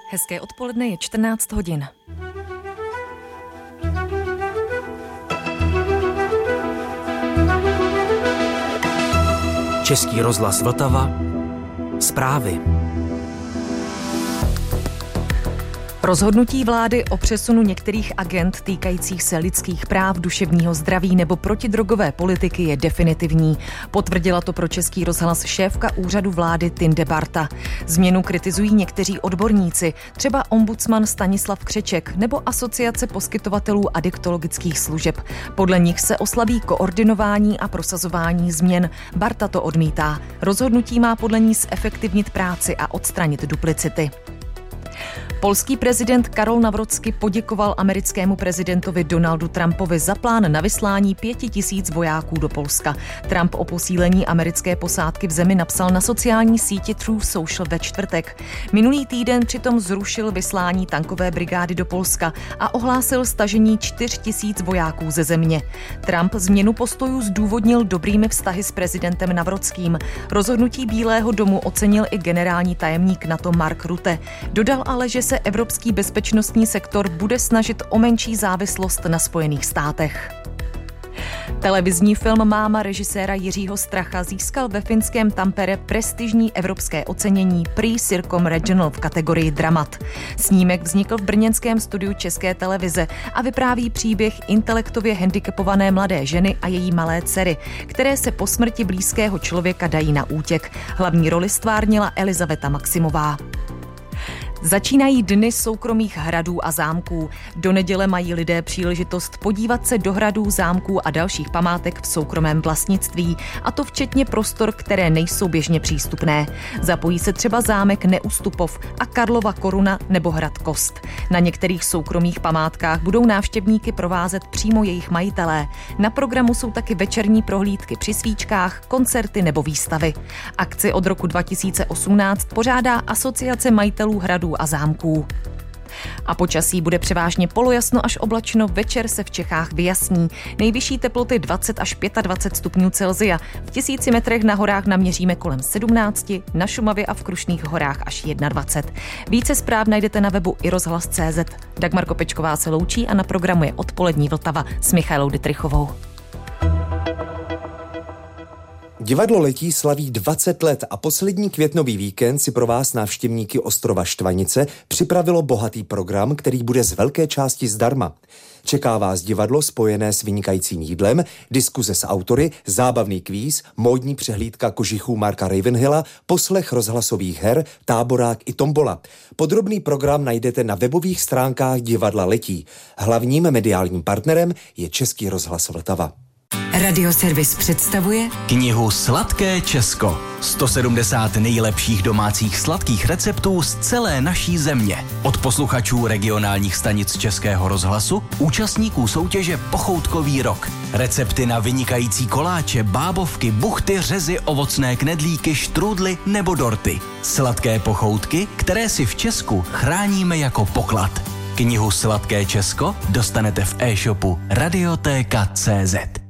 Hezké odpoledne, je 14 hodin. Český rozhlas Vltava. Zprávy. Rozhodnutí vlády o přesunu některých agend týkajících se lidských práv, duševního zdraví nebo protidrogové politiky je definitivní. Potvrdila to pro Český rozhlas šéfka úřadu vlády Tinde Barta. Změnu kritizují někteří odborníci, třeba ombudsman Stanislav Křeček nebo Asociace poskytovatelů adiktologických služeb. Podle nich se oslabí koordinování a prosazování změn. Barta to odmítá. Rozhodnutí má podle ní zefektivnit práci a odstranit duplicity. Polský prezident Karol Nawrocki poděkoval americkému prezidentovi Donaldu Trumpovi za plán na vyslání 5 000 vojáků do Polska. Trump o posílení americké posádky v zemi napsal na sociální síti Truth Social ve čtvrtek. Minulý týden přitom zrušil vyslání tankové brigády do Polska a ohlásil stažení 4 000 vojáků ze země. Trump změnu postojů zdůvodnil dobrými vztahy s prezidentem Nawrockým. Rozhodnutí Bílého domu ocenil i generální tajemník NATO Mark Rutte. Dodal ale, že se evropský bezpečnostní sektor bude snažit o menší závislost na Spojených státech. Televizní film Máma režiséra Jiřího Stracha získal ve finském Tampere prestižní evropské ocenění Prix Circom Regional v kategorii dramat. Snímek vznikl v brněnském studiu České televize a vypráví příběh intelektově handicapované mladé ženy a její malé dcery, které se po smrti blízkého člověka dají na útěk. Hlavní roli stvárnila Elizaveta Maximová. Začínají dny soukromých hradů a zámků. Do neděle mají lidé příležitost podívat se do hradů, zámků a dalších památek v soukromém vlastnictví, a to včetně prostor, které nejsou běžně přístupné. Zapojí se třeba zámek Neustupov a Karlova Koruna nebo hrad Kost. Na některých soukromých památkách budou návštěvníky provázet přímo jejich majitelé. Na programu jsou taky večerní prohlídky při svíčkách, koncerty nebo výstavy. Akci od roku 2018 pořádá Asociace majitelů hradů a zámků. A počasí bude převážně polojasno až oblačno, večer se v Čechách vyjasní. Nejvyšší teploty 20 až 25 stupňů Celsia. V 1000 metrech na horách naměříme kolem 17, na Šumavě a v Krušných horách až 21. Více zpráv najdete na webu iRozhlas.cz. Dagmar Kopečková se loučí a na programu je Odpolední Vltava s Michailou Dittrichovou. Divadlo Letí slaví 20 let a poslední květnový víkend si pro vás, návštěvníky ostrova Štvanice, připravilo bohatý program, který bude z velké části zdarma. Čeká vás divadlo spojené s vynikajícím jídlem, diskuze s autory, zábavný kvíz, módní přehlídka kožichů Marka Ravenhilla, poslech rozhlasových her, táborák i tombola. Podrobný program najdete na webových stránkách Divadla Letí. Hlavním mediálním partnerem je Český rozhlas Vltava. Radioservis představuje Knihu Sladké Česko. 170 nejlepších domácích sladkých receptů z celé naší země. Od posluchačů regionálních stanic Českého rozhlasu, účastníků soutěže Pochoutkový rok. Recepty na vynikající koláče, bábovky, buchty, řezy, ovocné knedlíky, štrůdly nebo dorty. Sladké pochoutky, které si v Česku chráníme jako poklad. Knihu Sladké Česko dostanete v e-shopu Radiotéka.cz.